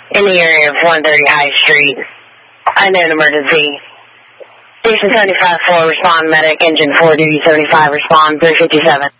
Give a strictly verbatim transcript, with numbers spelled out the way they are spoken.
in the area of one thirty High Street. I know an emergency. Station seventy-five four, respond medic, engine four, duty seventy-five, respond three fifty-seven.